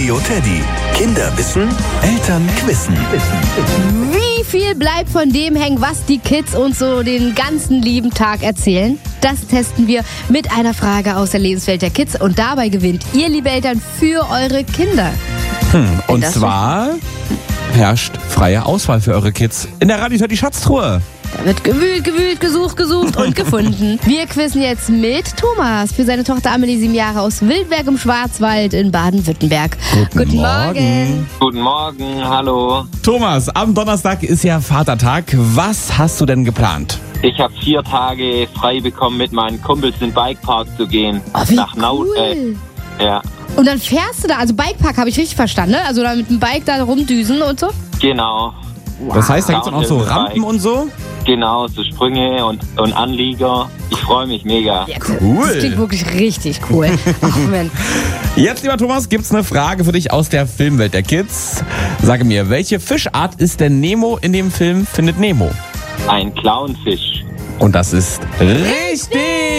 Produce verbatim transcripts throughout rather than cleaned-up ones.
Radio Teddy. Kinder wissen, Eltern quissen. Wie viel bleibt von dem hängen, was die Kids uns so den ganzen lieben Tag erzählen? Das testen wir mit einer Frage aus der Lebenswelt der Kids. Und dabei gewinnt ihr, liebe Eltern, für eure Kinder. Hm, und zwar herrscht freie Auswahl für eure Kids in der Radio Teddy Schatztruhe. Da wird gewühlt, gewühlt, gesucht, gesucht und gefunden. Wir quizzen jetzt mit Thomas für seine Tochter Amelie, sieben Jahre, aus Wildberg im Schwarzwald in Baden-Württemberg. Guten, Guten Morgen. Morgen. Guten Morgen, hallo. Thomas, am Donnerstag ist ja Vatertag. Was hast du denn geplant? Ich habe vier Tage frei bekommen, mit meinen Kumpels in den Bikepark zu gehen. Oh, wie Nach Nau- cool. äh, ja, Und dann fährst du da, also Bikepark habe ich richtig verstanden, ne? Also da mit dem Bike da rumdüsen und so? genau. Das heißt, da gibt es dann auch so Downhill-Bike. Rampen und so? Genau, so Sprünge und, und Anlieger. Ich freue mich mega. Ja, Cool. Das klingt wirklich richtig cool. Ach, Mensch. Jetzt, lieber Thomas, gibt's eine Frage für dich aus der Filmwelt der Kids. Sage mir, welche Fischart ist denn Nemo in dem Film Findet Nemo? Ein Clownfisch. Und das ist richtig!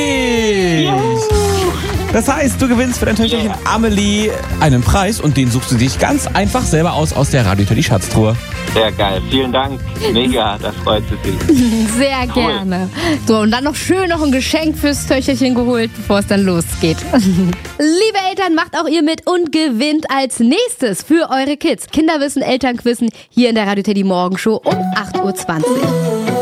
Das heißt, du gewinnst für dein Töchterchen Yeah. Amelie einen Preis und den suchst du dich ganz einfach selber aus aus der Radio Teddy Schatztruhe. Sehr geil. Vielen Dank. Mega, das freut sich. Sehr Cool. gerne. So, und dann noch schön noch ein Geschenk fürs Töchterchen geholt, bevor es dann losgeht. Liebe Eltern, macht auch ihr mit und gewinnt als nächstes für eure Kids Kinderwissen, Elternquissen hier in der Radio Teddy Morgenshow um acht Uhr zwanzig.